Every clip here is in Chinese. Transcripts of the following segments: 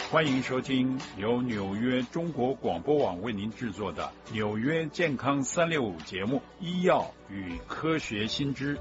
欢迎收听由纽约中国广播网为您制作的纽约健康365节目《医药与科学新知》。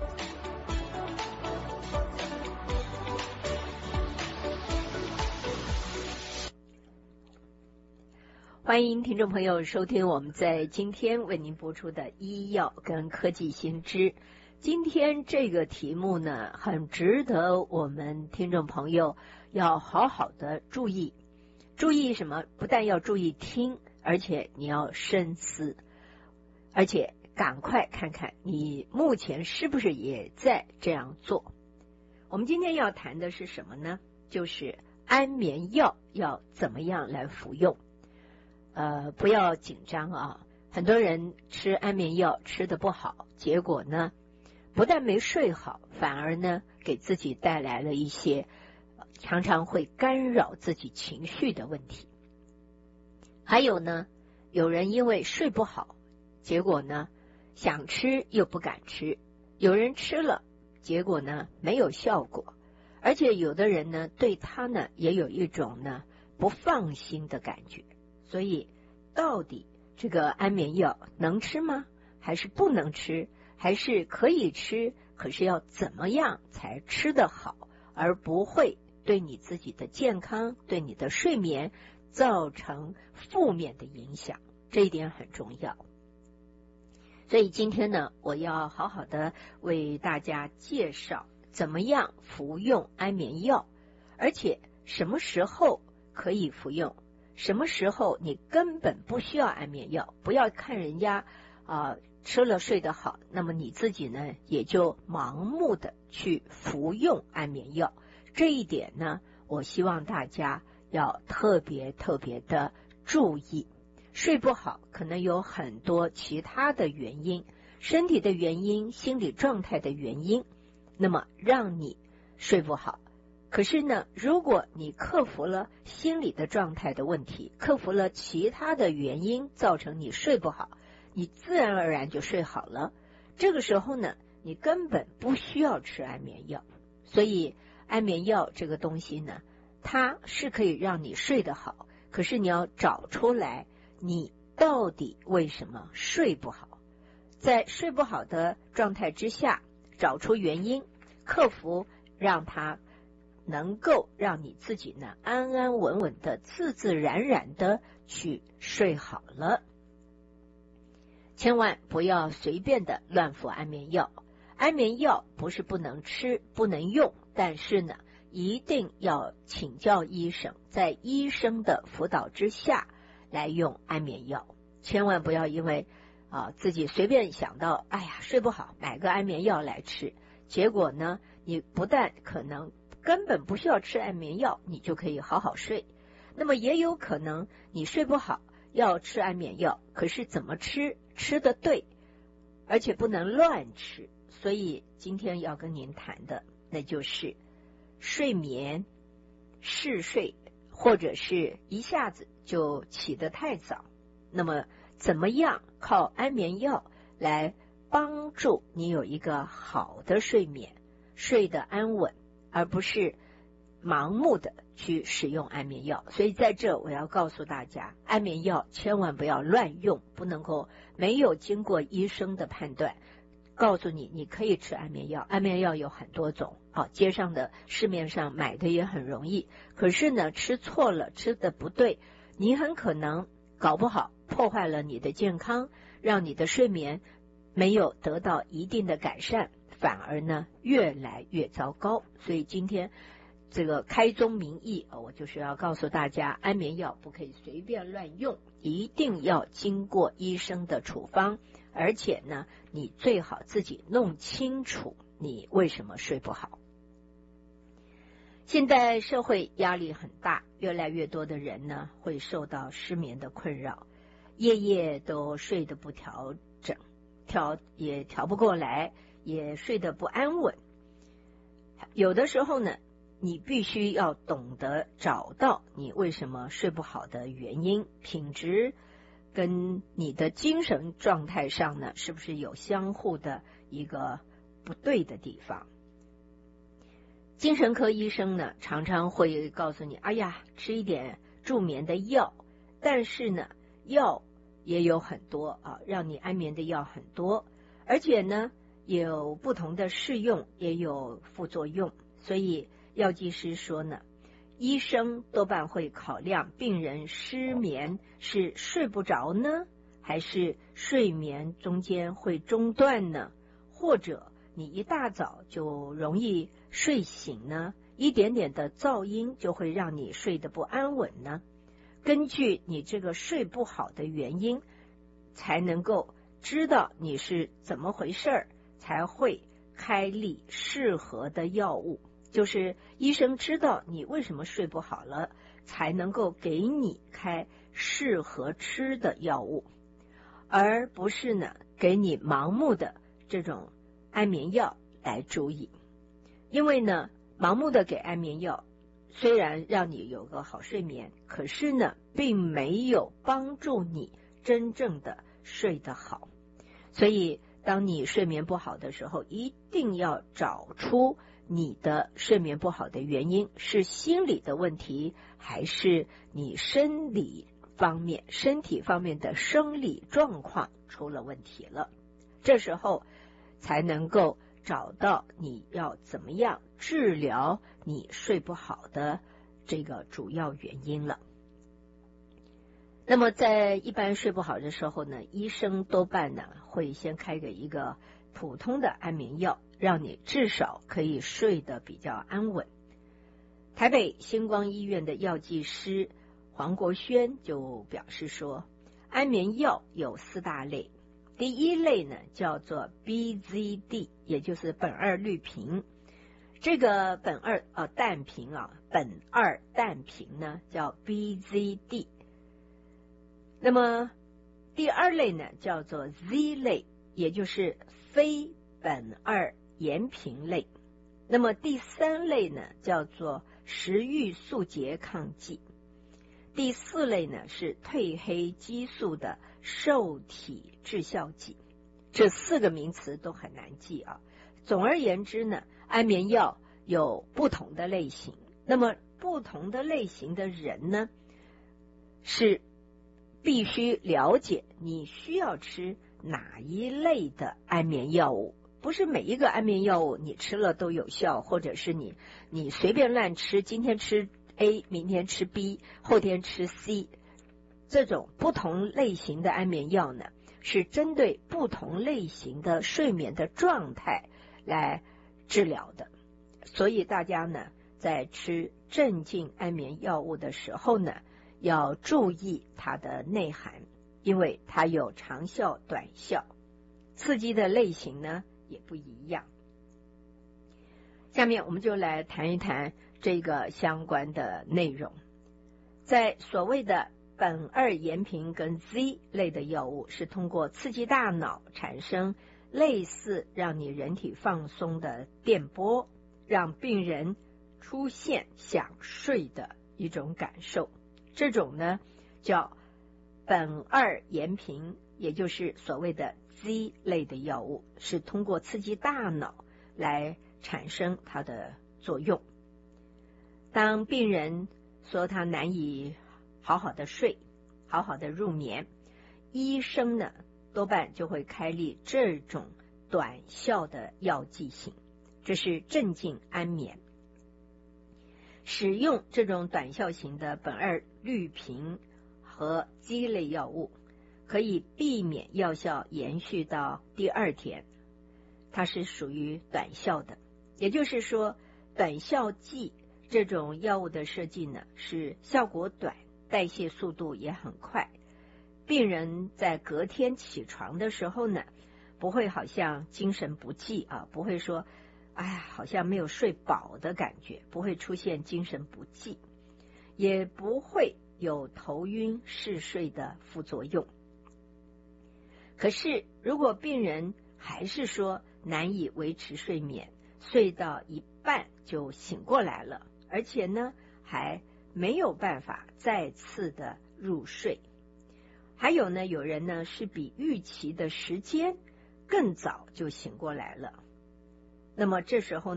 欢迎听众朋友收听我们在今天为您播出的医药跟科技新知。今天这个题目呢，很值得我们听众朋友要好好的注意。注意什么？不但要注意听，而且你要深思，而且赶快看看你目前是不是也在这样做。我们今天要谈的是什么呢？就是安眠药要怎么样来服用。不要紧张啊，很多人吃安眠药吃得不好，结果呢不但没睡好，反而呢给自己带来了一些常常会干扰自己情绪的问题。还有呢，有人因为睡不好，结果呢想吃又不敢吃，有人吃了，结果呢没有效果，而且有的人呢对他呢也有一种呢不放心的感觉。所以到底这个安眠药能吃吗？还是不能吃？还是可以吃，可是要怎么样才吃得好，而不会对你自己的健康，对你的睡眠造成负面的影响，这一点很重要。所以今天呢，我要好好的为大家介绍怎么样服用安眠药，而且什么时候可以服用，什么时候你根本不需要安眠药。不要看人家吃了睡得好，那么你自己呢也就盲目的去服用安眠药。这一点呢，我希望大家要特别的注意。睡不好可能有很多其他的原因，身体的原因，心理状态的原因，那么让你睡不好。可是呢，如果你克服了心理的状态的问题，克服了其他的原因造成你睡不好，你自然而然就睡好了。这个时候呢，你根本不需要吃安眠药。所以安眠药这个东西呢，它是可以让你睡得好，可是你要找出来你到底为什么睡不好。在睡不好的状态之下，找出原因，克服，让它能够让你自己呢安安稳稳的自然的去睡好了。千万不要随便的乱服安眠药。安眠药不是不能吃不能用，但是呢一定要请教医生，在医生的辅导之下来用安眠药。千万不要因为自己随便想到睡不好买个安眠药来吃，结果呢你不但可能根本不需要吃安眠药，你就可以好好睡。那么也有可能你睡不好要吃安眠药，可是怎么吃得对，而且不能乱吃。所以今天要跟您谈的那就是睡眠嗜睡，或者是一下子就起得太早，那么怎么样靠安眠药来帮助你有一个好的睡眠，睡得安稳，而不是盲目的去使用安眠药。所以在这我要告诉大家，安眠药千万不要乱用，不能够没有经过医生的判断告诉你你可以吃安眠药。安眠药有很多种，街上的市面上买的也很容易，可是呢吃错了，吃的不对，你很可能搞不好破坏了你的健康，让你的睡眠没有得到一定的改善，反而呢越来越糟糕。所以今天这个开宗明义，我就是要告诉大家，安眠药不可以随便乱用，一定要经过医生的处方，而且呢你最好自己弄清楚你为什么睡不好。现在社会压力很大，越来越多的人呢会受到失眠的困扰，夜夜都睡得不调整，也调不过来，也睡得不安稳。有的时候呢你必须要懂得找到你为什么睡不好的原因，品质跟你的精神状态上呢是不是有相互的一个不对的地方。 精神科医生呢，常常会告诉你，哎呀，吃一点助眠的药，但是呢，药也有很多啊，让你安眠的药很多，而且呢，有不同的适用，也有副作用，所以药剂师说呢，医生多半会考量病人失眠是睡不着呢，还是睡眠中间会中断呢，或者你一大早就容易睡醒呢，一点点的噪音就会让你睡得不安稳呢。根据你这个睡不好的原因，才能够知道你是怎么回事儿，才会开立适合的药物。就是医生知道你为什么睡不好了，才能够给你开适合吃的药物，而不是呢给你盲目的这种安眠药来注意。因为呢，盲目的给安眠药虽然让你有个好睡眠，可是呢，并没有帮助你真正的睡得好。所以当你睡眠不好的时候，一定要找出你的睡眠不好的原因，是心理的问题，还是你身体方面的生理状况出了问题了。这时候才能够找到你要怎么样治疗你睡不好的这个主要原因了。那么在一般睡不好的时候呢，医生多半呢会先开给一个普通的安眠药，让你至少可以睡得比较安稳。台北星光医院的药剂师黄国轩就表示说，安眠药有4大类，第一类呢叫做 BZD， 也就是苯二氯平。这个苯二氮平呢叫 BZD。那么第二类呢叫做 Z 类，也就是非苯二盐平类。那么第三类呢叫做食欲素拮抗剂。第4类呢是褪黑激素的受体致效剂。这4个名词都很难记啊。总而言之呢，安眠药有不同的类型，那么不同的类型的人呢，是必须了解你需要吃哪一类的安眠药物。不是每一个安眠药物你吃了都有效，或者是你随便乱吃，今天吃 A， 明天吃 B， 后天吃 C。 这种不同类型的安眠药呢，是针对不同类型的睡眠的状态来治疗的。所以大家呢在吃镇静安眠药物的时候呢，要注意它的内涵，因为它有长效短效，刺激的类型呢也不一样。下面我们就来谈一谈这个相关的内容。在所谓的苯二盐平跟 Z 类的药物，是通过刺激大脑产生类似让你人体放松的电波，让病人出现想睡的一种感受。这种呢叫苯二盐平，也就是所谓的 Z 类的药物，是通过刺激大脑来产生它的作用。当病人说他难以好好的睡，好好的入眠，医生呢多半就会开立这种短效的药剂型，这是镇静安眠。使用这种短效型的苯二氯平和鸡类药物，可以避免药效延续到第2天，它是属于短效的。也就是说，短效剂这种药物的设计呢，是效果短，代谢速度也很快。病人在隔天起床的时候呢，不会好像精神不济啊，不会说哎呀好像没有睡饱的感觉，不会出现精神不济，也不会有头晕嗜睡的副作用。可是如果病人还是说难以维持睡眠，睡到一半就醒过来了，而且呢还没有办法再次的入睡，还有呢有人呢是比预期的时间更早就醒过来了，那么这时候呢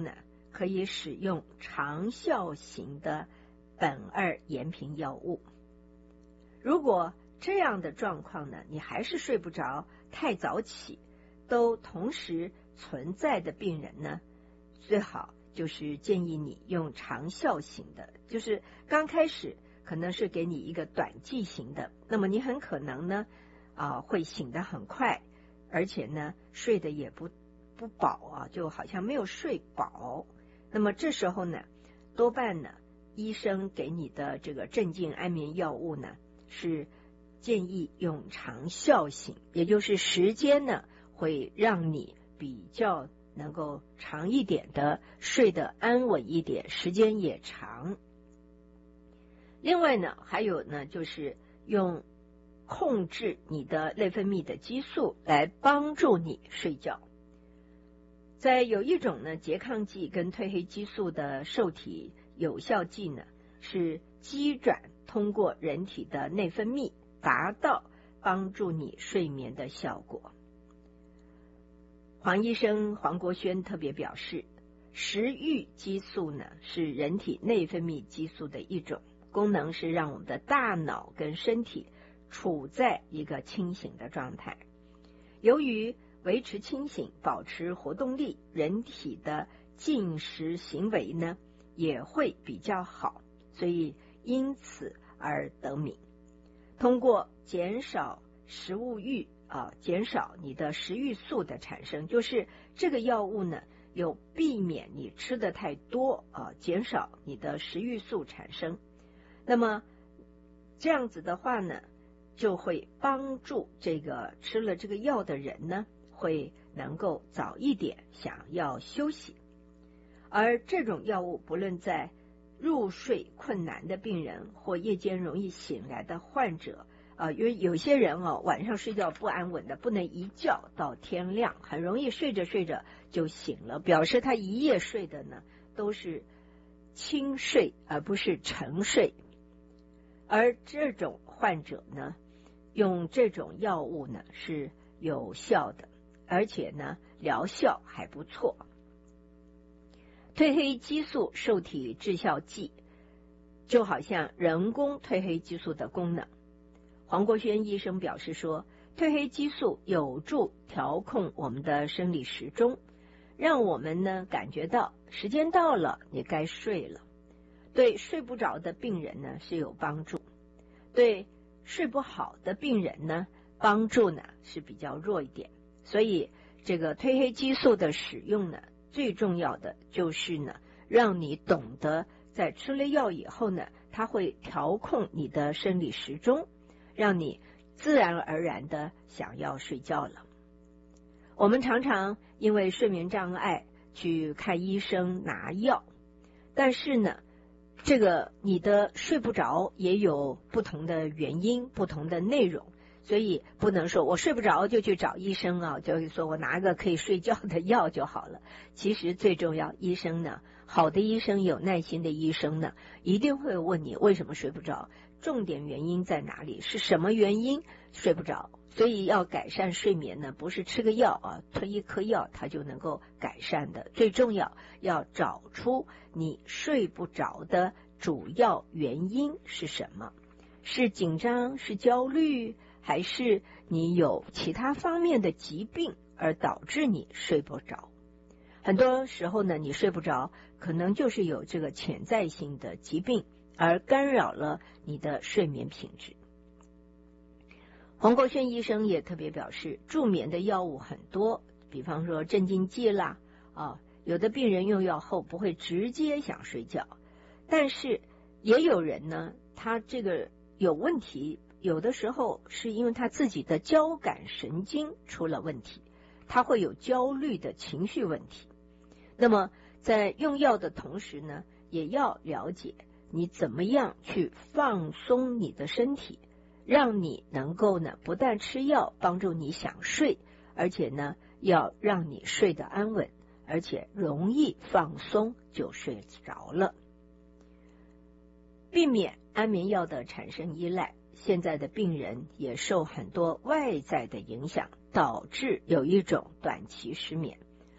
可以使用长效型的苯二延平药物。如果这样的状况呢，你还是睡不着，太早起，都同时存在的病人呢，最好就是建议你用长效型的，就是刚开始可能是给你一个短剂型的，那么你很可能呢会醒得很快，而且呢睡得也不饱就好像没有睡饱。那么这时候呢，多半呢医生给你的这个镇静安眠药物呢是建议用长效型，也就是时间呢会让你比较能够长一点的睡得安稳一点，时间也长。另外呢，还有呢就是用控制你的内分泌的激素来帮助你睡觉。在有一种呢拮抗剂跟褪黑激素的受体有效剂呢，是机转通过人体的内分泌，达到帮助你睡眠的效果。黄医生黄国轩特别表示，食欲激素呢是人体内分泌激素的一种，功能是让我们的大脑跟身体处在一个清醒的状态。由于维持清醒，保持活动力，人体的进食行为呢也会比较好，所以因此而得名。通过减少食物欲减少你的食欲素的产生，就是这个药物呢有避免你吃的太多减少你的食欲素产生。那么这样子的话呢，就会帮助这个吃了这个药的人呢会能够早一点想要休息。而这种药物不论在入睡困难的病人或夜间容易醒来的患者因为有些人晚上睡觉不安稳的，不能一觉到天亮，很容易睡着睡着就醒了，表示他一夜睡的呢都是轻睡而不是沉睡。而这种患者呢，用这种药物呢是有效的，而且呢疗效还不错。褪黑激素受体致效剂就好像人工褪黑激素的功能。黄国轩医生表示说，褪黑激素有助调控我们的生理时钟，让我们呢感觉到时间到了，你该睡了。对睡不着的病人呢是有帮助，对睡不好的病人呢帮助呢是比较弱一点。所以这个褪黑激素的使用呢，最重要的就是呢让你懂得在吃了药以后呢，它会调控你的生理时钟，让你自然而然的想要睡觉了。我们常常因为睡眠障碍去看医生拿药，但是呢这个你的睡不着也有不同的原因，不同的内容，所以不能说我睡不着就去找医生就是说我拿个可以睡觉的药就好了。其实最重要，医生呢，好的医生，有耐心的医生呢，一定会问你为什么睡不着，重点原因在哪里，是什么原因睡不着。所以要改善睡眠呢，不是吃个药吞一颗药它就能够改善的。最重要要找出你睡不着的主要原因是什么，是紧张，是焦虑，还是你有其他方面的疾病而导致你睡不着。很多时候呢，你睡不着可能就是有这个潜在性的疾病而干扰了你的睡眠品质。黄国轩医生也特别表示，助眠的药物很多，比方说镇静剂啦有的病人用药后不会直接想睡觉，但是也有人呢，他这个有问题，有的时候是因为他自己的交感神经出了问题，他会有焦虑的情绪问题。那么在用药的同时呢，也要了解你怎么样去放松你的身体，让你能够呢不但吃药帮助你想睡，而且呢要让你睡得安稳，而且容易放松就睡着了。避免安眠药的产生依赖，现在的病人也受很多外在的影响，导致有一种短期失眠。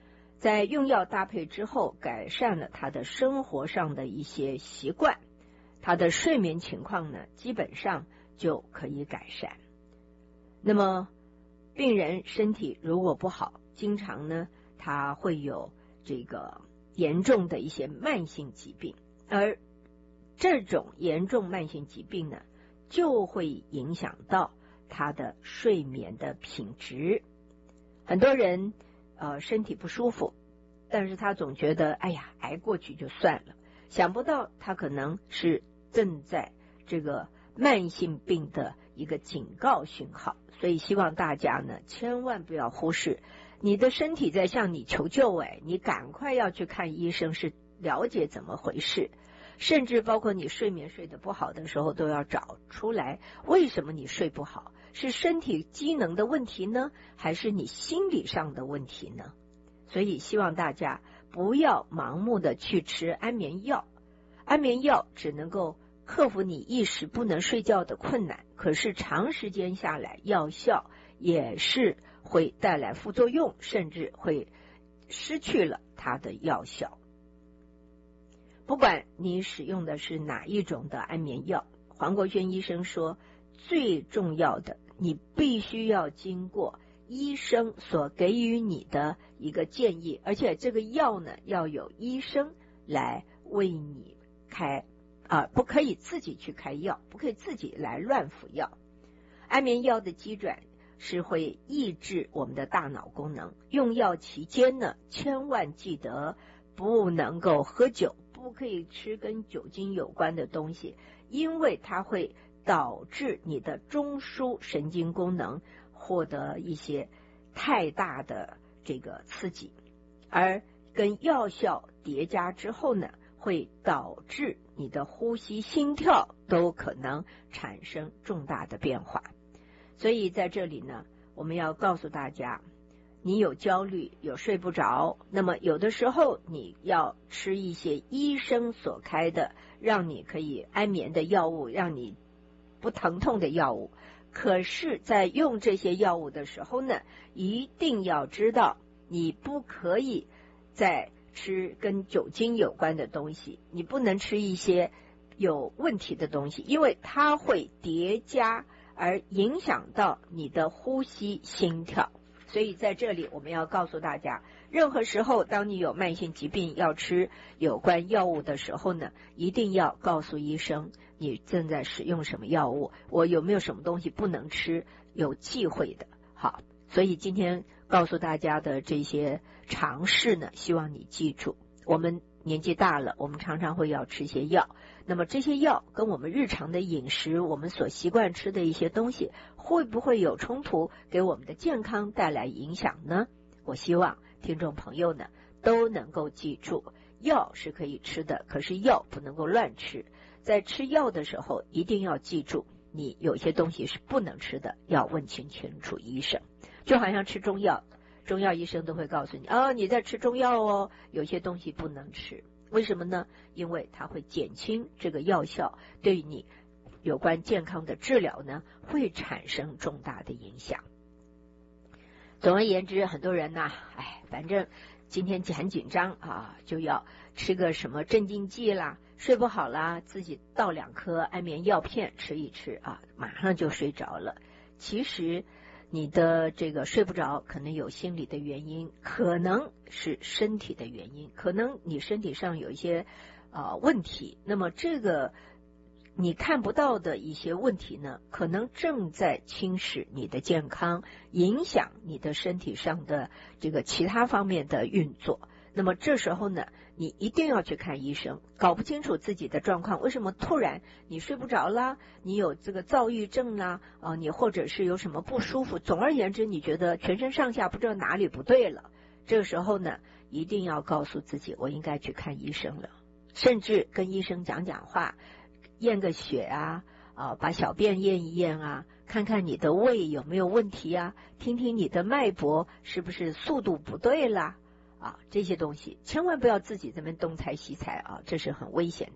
在用药搭配之后，改善了他的生活上的一些习惯，他的睡眠情况呢，基本上就可以改善。那么病人身体如果不好，经常呢他会有这个严重的一些慢性疾病，而这种严重慢性疾病呢，就会影响到他的睡眠的品质。很多人身体不舒服，但是他总觉得哎呀挨过去就算了，想不到他可能是正在这个慢性病的一个警告讯号。所以希望大家呢千万不要忽视你的身体在向你求救，你赶快要去看医生，是了解怎么回事，甚至包括你睡眠睡得不好的时候，都要找出来为什么你睡不好，是身体机能的问题呢，还是你心理上的问题呢？所以希望大家不要盲目的去吃安眠药，安眠药只能够克服你一时不能睡觉的困难，可是长时间下来药效也是会带来副作用，甚至会失去了它的药效。不管你使用的是哪一种的安眠药，黄国轩医生说，最重要的，你必须要经过医生所给予你的一个建议，而且这个药呢，要有医生来为你开，不可以自己去开药，不可以自己来乱服药。安眠药的机转是会抑制我们的大脑功能，用药期间呢，千万记得不能够喝酒，不可以吃跟酒精有关的东西，因为它会导致你的中枢神经功能获得一些太大的这个刺激，而跟药效叠加之后呢，会导致你的呼吸心跳都可能产生重大的变化。所以在这里呢，我们要告诉大家，你有焦虑，有睡不着，那么有的时候你要吃一些医生所开的让你可以安眠的药物，让你不疼痛的药物。可是在用这些药物的时候呢，一定要知道你不可以再吃跟酒精有关的东西，你不能吃一些有问题的东西，因为它会叠加而影响到你的呼吸心跳。所以在这里我们要告诉大家，任何时候当你有慢性疾病要吃有关药物的时候呢，一定要告诉医生你正在使用什么药物，我有没有什么东西不能吃，有忌讳的。好，所以今天告诉大家的这些常识呢，希望你记住。我们年纪大了，我们常常会要吃些药，那么这些药跟我们日常的饮食，我们所习惯吃的一些东西，会不会有冲突，给我们的健康带来影响呢？我希望听众朋友呢都能够记住，药是可以吃的，可是药不能够乱吃。在吃药的时候一定要记住，你有些东西是不能吃的，要问清楚医生。就好像吃中药，中药医生都会告诉你，你在吃中药哦，有些东西不能吃。为什么呢？因为它会减轻这个药效，对于你有关健康的治疗呢，会产生重大的影响。总而言之，很多人呢，反正今天很紧张就要吃个什么镇静剂啦，睡不好啦，自己倒2颗安眠药片吃一吃马上就睡着了。其实你的这个睡不着可能有心理的原因，可能是身体的原因，可能你身体上有一些问题，那么这个你看不到的一些问题呢，可能正在侵蚀你的健康，影响你的身体上的这个其他方面的运作。那么这时候呢，你一定要去看医生，搞不清楚自己的状况，为什么突然你睡不着啦，你有这个躁郁症啦，你或者是有什么不舒服，总而言之你觉得全身上下不知道哪里不对了，这个时候呢，一定要告诉自己，我应该去看医生了，甚至跟医生讲话，验个血把小便验一验看看你的胃有没有问题听听你的脉搏是不是速度不对啦这些东西千万不要自己这边东猜西猜这是很危险的。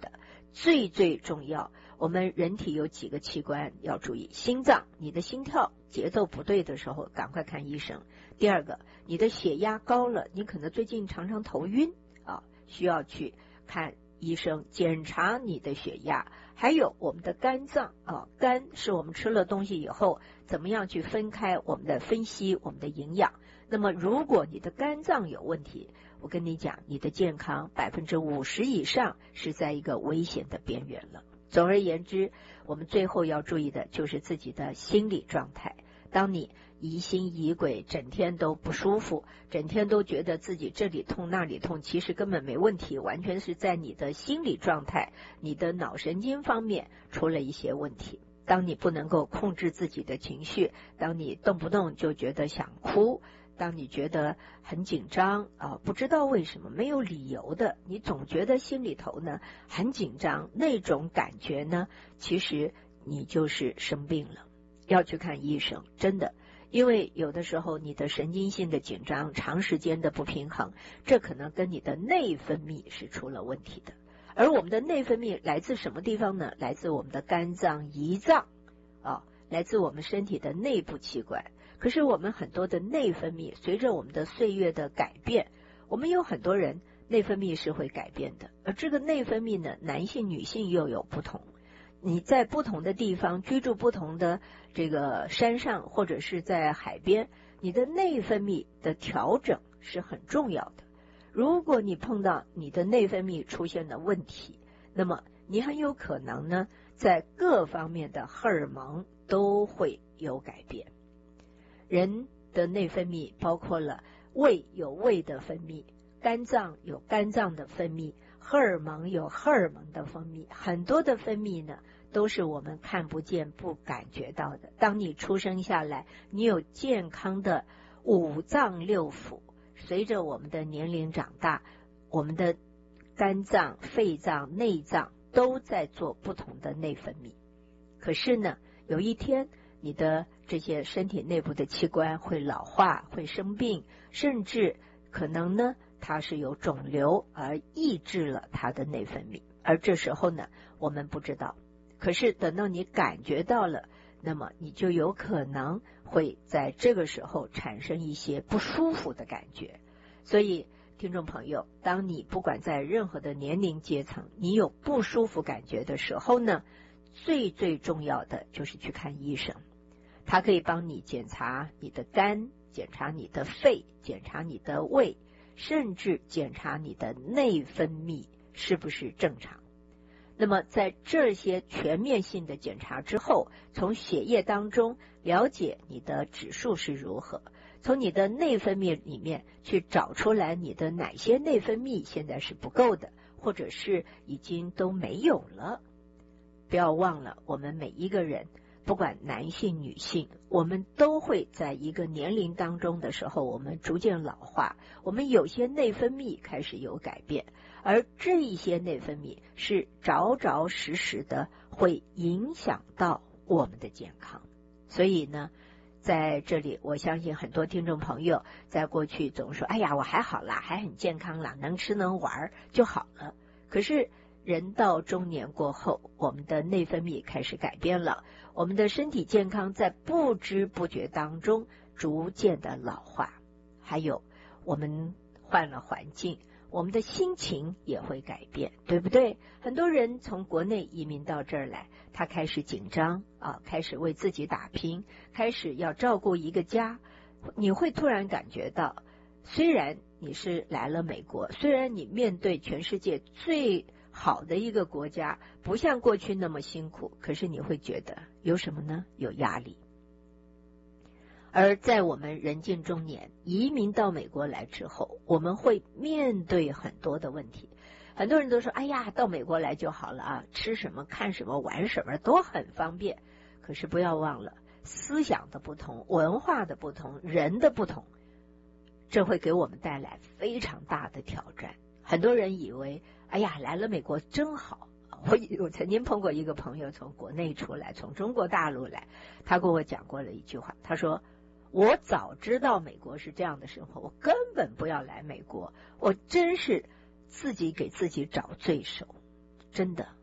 最最重要，我们人体有几个器官要注意，心脏，你的心跳节奏不对的时候赶快看医生。第二个，你的血压高了，你可能最近常常头晕啊，需要去看医生检查你的血压。还有我们的肝脏啊，肝是我们吃了东西以后怎么样去分开我们的分析我们的营养。那么如果你的肝脏有问题，我跟你讲，你的健康50%以上是在一个危险的边缘了。总而言之，我们最后要注意的就是自己的心理状态。当你疑心疑鬼，整天都不舒服，整天都觉得自己这里痛那里痛，其实根本没问题，完全是在你的心理状态，你的脑神经方面出了一些问题。当你不能够控制自己的情绪，当你动不动就觉得想哭，当你觉得很紧张不知道为什么没有理由的，你总觉得心里头呢很紧张，那种感觉呢，其实你就是生病了，要去看医生，真的。因为有的时候你的神经性的紧张，长时间的不平衡，这可能跟你的内分泌是出了问题的。而我们的内分泌来自什么地方呢？来自我们的肝脏、胰脏来自我们身体的内部器官。可是我们很多的内分泌随着我们的岁月的改变，我们有很多人内分泌是会改变的，而这个内分泌呢，男性女性又有不同。你在不同的地方居住，不同的这个山上或者是在海边，你的内分泌的调整是很重要的。如果你碰到你的内分泌出现了问题，那么你很有可能呢，在各方面的荷尔蒙都会有改变。人的内分泌包括了胃有胃的分泌，肝脏有肝脏的分泌，荷尔蒙有荷尔蒙的分泌，很多的分泌呢都是我们看不见不感觉到的。当你出生下来，你有健康的五脏六腑，随着我们的年龄长大，我们的肝脏、肺脏、内脏都在做不同的内分泌。可是呢，有一天你的这些身体内部的器官会老化，会生病，甚至可能呢它是有肿瘤而抑制了它的内分泌，而这时候呢我们不知道。可是等到你感觉到了，那么你就有可能会在这个时候产生一些不舒服的感觉。所以听众朋友，当你不管在任何的年龄阶层，你有不舒服感觉的时候呢，最最重要的就是去看医生。他可以帮你检查你的肝，检查你的肺，检查你的胃，甚至检查你的内分泌是不是正常。那么在这些全面性的检查之后，从血液当中了解你的指数是如何，从你的内分泌里面去找出来你的哪些内分泌现在是不够的，或者是已经都没有了。不要忘了，我们每一个人不管男性女性，我们都会在一个年龄当中的时候，我们逐渐老化，我们有些内分泌开始有改变，而这一些内分泌是着着实实的会影响到我们的健康。所以呢，在这里我相信很多听众朋友在过去总说，哎呀我还好啦，还很健康啦，能吃能玩就好了。可是人到中年过后，我们的内分泌开始改变了，我们的身体健康在不知不觉当中逐渐的老化。还有我们换了环境，我们的心情也会改变，对不对？很多人从国内移民到这儿来，他开始紧张开始为自己打拼，开始要照顾一个家。你会突然感觉到，虽然你是来了美国，虽然你面对全世界最好的一个国家，不像过去那么辛苦，可是你会觉得有什么呢？有压力。而在我们人近中年移民到美国来之后，我们会面对很多的问题。很多人都说，哎呀到美国来就好了啊，吃什么看什么玩什么都很方便。可是不要忘了，思想的不同，文化的不同，人的不同，这会给我们带来非常大的挑战。很多人以为，哎呀来了美国真好。我曾经碰过一个朋友从国内出来，从中国大陆来，他跟我讲过了一句话，他说，我早知道美国是这样的生活，我根本不要来美国，我真是自己给自己找罪受。真的，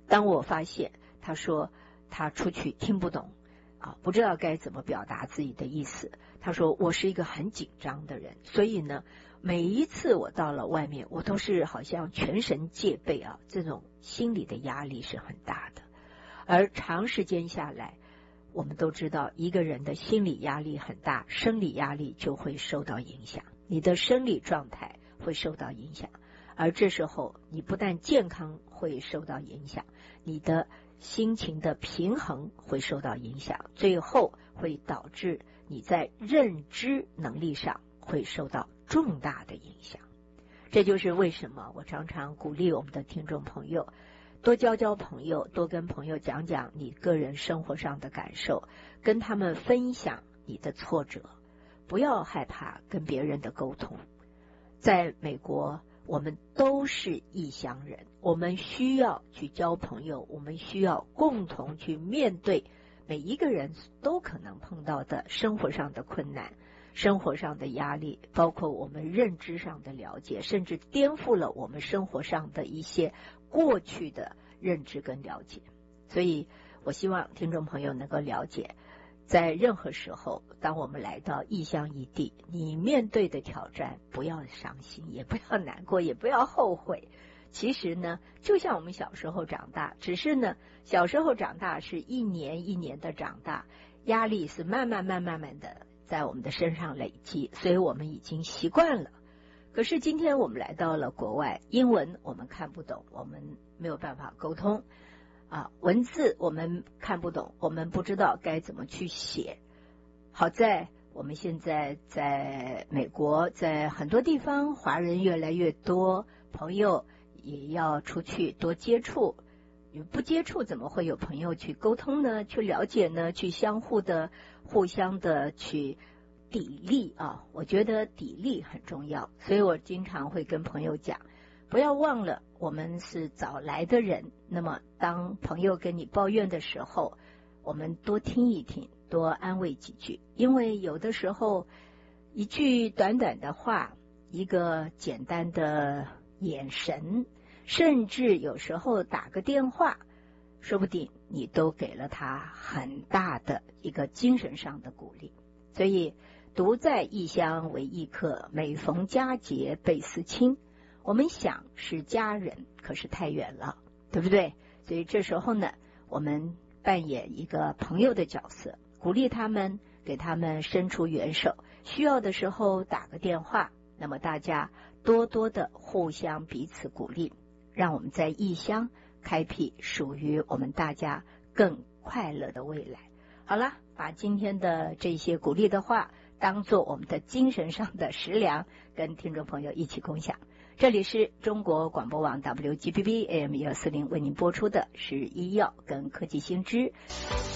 当我发现他说他出去听不懂不知道该怎么表达自己的意思，他说我是一个很紧张的人，所以呢每一次我到了外面，我都是好像全神戒备这种心理的压力是很大的。而长时间下来，我们都知道一个人的心理压力很大，生理压力就会受到影响，你的生理状态会受到影响，而这时候你不但健康会受到影响，你的心情的平衡会受到影响，最后会导致你在认知能力上会受到重大的影响。这就是为什么我常常鼓励我们的听众朋友多交交朋友，多跟朋友讲讲你个人生活上的感受，跟他们分享你的挫折，不要害怕跟别人的沟通。在美国我们都是异乡人，我们需要去交朋友，我们需要共同去面对每一个人都可能碰到的生活上的困难，生活上的压力，包括我们认知上的了解，甚至颠覆了我们生活上的一些过去的认知跟了解。所以我希望听众朋友能够了解，在任何时候当我们来到异乡异地，你面对的挑战不要伤心，也不要难过，也不要后悔。其实呢就像我们小时候长大，只是呢小时候长大是一年一年的长大，压力是慢慢的在我们的身上累积，所以我们已经习惯了。可是今天我们来到了国外，英文我们看不懂，我们没有办法沟通文字我们看不懂，我们不知道该怎么去写。好在我们现在在美国，在很多地方华人越来越多，朋友也要出去多接触，不接触怎么会有朋友去沟通呢？去了解呢？去相互的互相的去砥砺我觉得砥砺很重要。所以我经常会跟朋友讲，不要忘了我们是早来的人，那么当朋友跟你抱怨的时候，我们多听一听，多安慰几句。因为有的时候一句短短的话，一个简单的眼神，甚至有时候打个电话，说不定你都给了他很大的一个精神上的鼓励。所以独在异乡为异客，每逢佳节倍思亲。我们想是家人，可是太远了，对不对？所以这时候呢，我们扮演一个朋友的角色，鼓励他们，给他们伸出援手，需要的时候打个电话，那么大家多多的互相彼此鼓励，让我们在异乡开辟属于我们大家更快乐的未来。好了，把今天的这些鼓励的话当做我们的精神上的食粮，跟听众朋友一起共享。这里是中国广播网 WGBB AM 140为您播出的是医药跟科技新知。